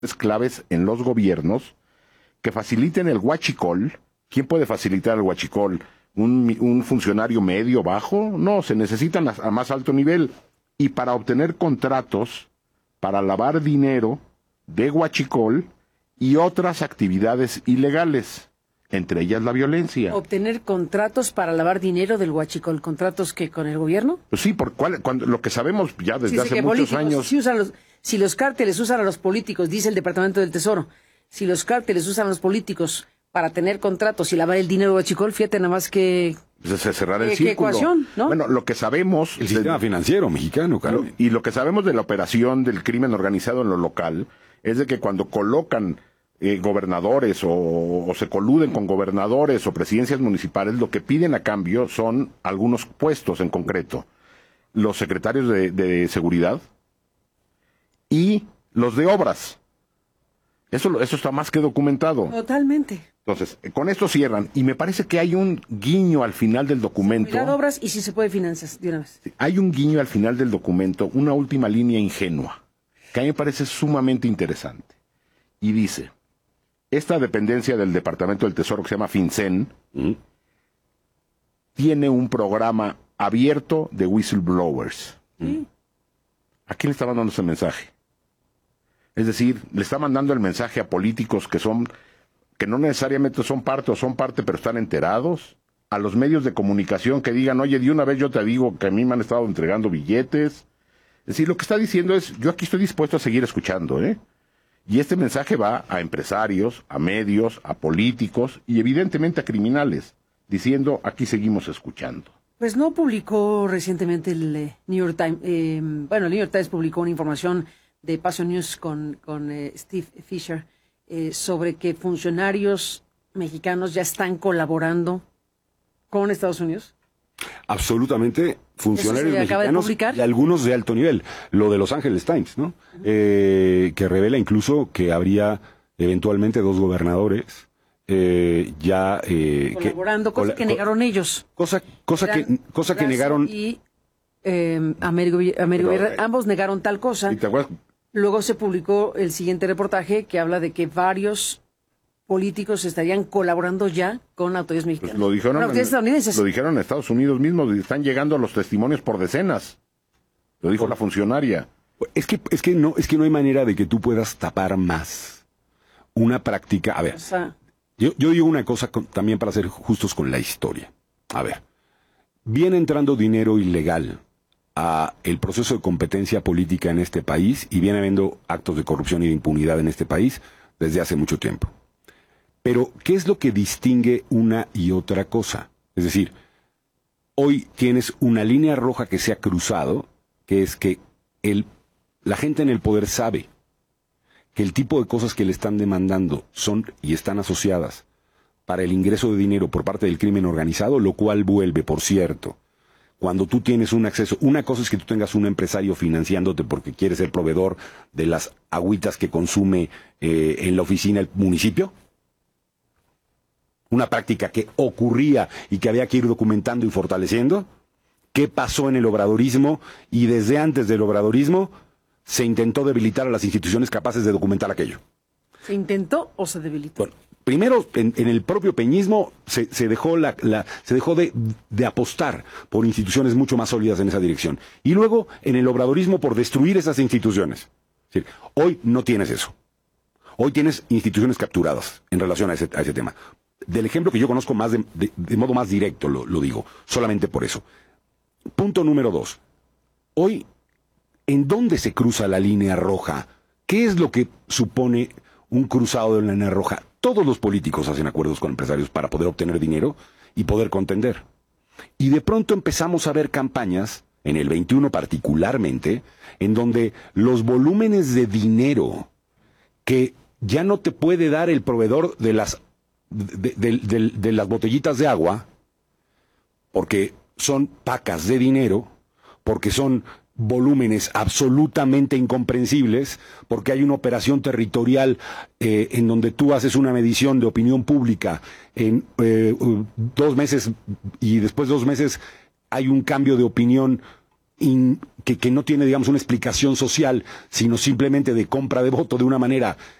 claves en los gobiernos que faciliten el huachicol. ¿Quién puede facilitar el huachicol? ¿Un funcionario medio, bajo? No, se necesitan a más alto nivel. Y para obtener contratos para lavar dinero de huachicol y otras actividades ilegales, entre ellas la violencia. ¿Obtener contratos para lavar dinero del huachicol? ¿Contratos que con el gobierno? Pues sí, cuando lo que sabemos ya desde hace muchos años... Si los cárteles usan a los políticos, dice el Departamento del Tesoro, si los cárteles usan a los políticos para tener contratos y lavar el dinero del huachicol, fíjate nada más que... Pues cerrar el círculo. ¿Qué ecuación, no? Bueno, lo que sabemos... El sistema financiero mexicano, claro. Y lo que sabemos de la operación del crimen organizado en lo local es de que cuando colocan gobernadores o se coluden con gobernadores o presidencias municipales, lo que piden a cambio son algunos puestos en concreto. Los secretarios de seguridad y los de obras. Eso está más que documentado. Totalmente. Entonces, con esto cierran, y me parece que hay un guiño al final del documento. Seguridad, obras y si se puede finanzas, de una vez. Hay un guiño al final del documento, una última línea ingenua, que a mí me parece sumamente interesante. Y dice, esta dependencia del Departamento del Tesoro que se llama FinCEN, tiene un programa abierto de whistleblowers. ¿A quién le está mandando ese mensaje? Es decir, le está mandando el mensaje a políticos que no necesariamente son parte, pero están enterados, a los medios de comunicación que digan, oye, de una vez yo te digo que a mí me han estado entregando billetes. Es decir, lo que está diciendo es, yo aquí estoy dispuesto a seguir escuchando, ¿eh? Y este mensaje va a empresarios, a medios, a políticos y evidentemente a criminales, diciendo, aquí seguimos escuchando. Pues no publicó recientemente el New York Times, el New York Times publicó una información de Passion News con Steve Fisher sobre que funcionarios mexicanos ya están colaborando con Estados Unidos. Absolutamente, funcionarios acaba mexicanos y algunos de alto nivel. Lo de Los Angeles Times, ¿no? Que revela incluso que habría eventualmente 2 gobernadores colaborando, cosa que negaron ellos. Cosa que negaron. Y Américo ambos negaron tal cosa. ¿Y te acuerdas? Luego se publicó el siguiente reportaje que habla de que varios políticos estarían colaborando ya con autoridades mexicanas. Pues lo dijeron estadounidenses. Lo dijeron en Estados Unidos mismos, y están llegando los testimonios por decenas. Lo dijo la funcionaria. Es que no hay manera de que tú puedas tapar más una práctica. A ver, yo digo una cosa también para ser justos con la historia. A ver, viene entrando dinero ilegal a el proceso de competencia política en este país y viene habiendo actos de corrupción y de impunidad en este país desde hace mucho tiempo. Pero, ¿qué es lo que distingue una y otra cosa? Es decir, hoy tienes una línea roja que se ha cruzado, que es que la gente en el poder sabe que el tipo de cosas que le están demandando son y están asociadas para el ingreso de dinero por parte del crimen organizado, lo cual vuelve, por cierto, cuando tú tienes un acceso, una cosa es que tú tengas un empresario financiándote porque quiere ser proveedor de las agüitas que consume en la oficina el municipio, una práctica que ocurría y que había que ir documentando y fortaleciendo. ¿Qué pasó en el obradorismo? Y desde antes del obradorismo se intentó debilitar a las instituciones capaces de documentar aquello. ¿Se intentó o se debilitó? Bueno, primero, en el propio peñismo se dejó de apostar por instituciones mucho más sólidas en esa dirección. Y luego, en el obradorismo, por destruir esas instituciones. Es decir, hoy no tienes eso. Hoy tienes instituciones capturadas en relación a ese tema. Del ejemplo que yo conozco más de modo más directo, lo digo, solamente por eso. Punto número 2. Hoy, ¿en dónde se cruza la línea roja? ¿Qué es lo que supone un cruzado de la línea roja? Todos los políticos hacen acuerdos con empresarios para poder obtener dinero y poder contender. Y de pronto empezamos a ver campañas, en el 21 particularmente, en donde los volúmenes de dinero que ya no te puede dar el proveedor de las botellitas de agua, porque son pacas de dinero, porque son volúmenes absolutamente incomprensibles, porque hay una operación territorial en donde tú haces una medición de opinión pública en 2 meses y después de 2 meses hay un cambio de opinión que no tiene, digamos, una explicación social, sino simplemente de compra de voto de una manera